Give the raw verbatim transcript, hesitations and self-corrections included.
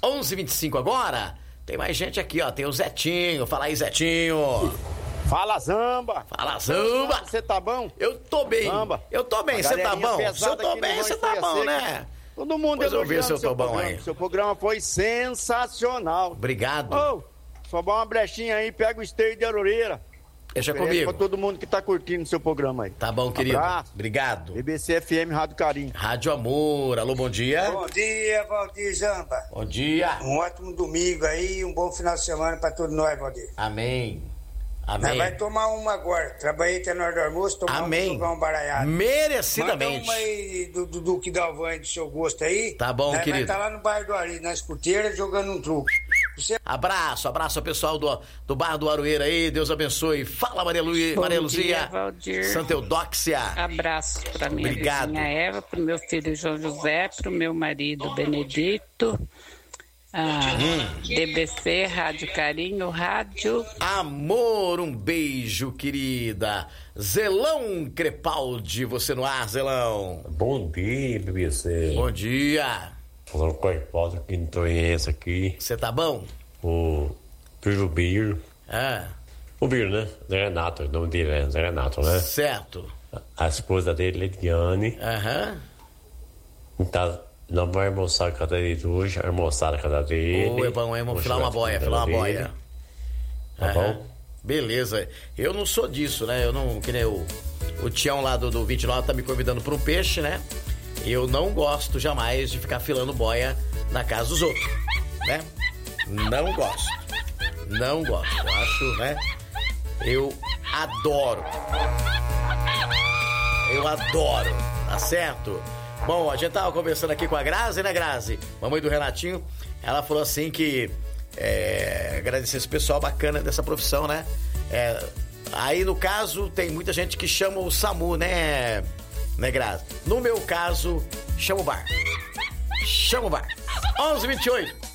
onze e vinte e cinco agora. Tem mais gente aqui, ó. Tem o Zetinho. Fala aí, Zetinho. Fala, Zamba. Fala, Zamba. Você tá bom? Eu tô bem. Zamba. Eu tô bem. Você tá bom? Se eu tô bem, você tá bom, né? Todo mundo Pois eu vi se eu tô bom programa. aí. Seu programa foi sensacional. Obrigado. Ô, só dá uma brechinha aí, pega o esteio de Aroreira. Deixa Oferece comigo. pra todo mundo que tá curtindo o seu programa aí. Tá bom, querido. Abraço. Obrigado. B B C F M Rádio Carinho. Rádio Amor. Alô, bom dia. Bom dia, Valdir Zamba. Bom dia. Um ótimo domingo aí, um bom final de semana pra todos nós, Valdir. Amém. Nós Amém. vai tomar uma agora. Trabalhei até na hora do almoço, tomar Amém. um fogão baralhado. Merecidamente. Manda uma aí do, do Duque Dalvan aí do seu gosto aí. Tá bom, nós querido. Vai estar lá no bairro do Ari, na escuteira, jogando um truque. Você... Abraço, abraço ao pessoal do, do bar do Aroeira aí, Deus abençoe. Fala, Maria, Lu... Maria Luzia. Valdir. Santa Eudóxia. Abraço pra minha Obrigado. vizinha Eva, pro meu filho João José, pro meu marido Benedito. Ah, hum. D B C, Rádio Carinho, Rádio Amor, um beijo, querida. Zelão Crepaldi, você no ar, Zelão. Bom dia, B B C. Bom dia. Falando com a Crepaldi, quintoense aqui. Você tá bom? O filho Biro. Ah. O Biro, né? Zé Renato, o nome dele é Zé Renato, né? Certo. A esposa dele, Lediane. Aham. Então, não vai almoçar a casa dele hoje, almoçar a casa dele. Ô, é bom, é bom, filar uma boia, filar uma boia. Tá Aham. bom? Beleza. Eu não sou disso, né? Eu não, que nem o, o Tião lá do, do vinte e nove tá me convidando pra um peixe, né? Eu não gosto jamais de ficar filando boia na casa dos outros, né? Não gosto. Não gosto. Eu acho, né? Eu adoro. Eu adoro, tá certo? Bom, a gente tava conversando aqui com a Grazi, né, Grazi? Mamãe do Renatinho. Ela falou assim que é, agradecer esse pessoal bacana dessa profissão, né? É, aí, no caso, tem muita gente que chama o SAMU, né, né, Grazi? No meu caso, chama o bar. Chama o bar. onze e vinte e oito.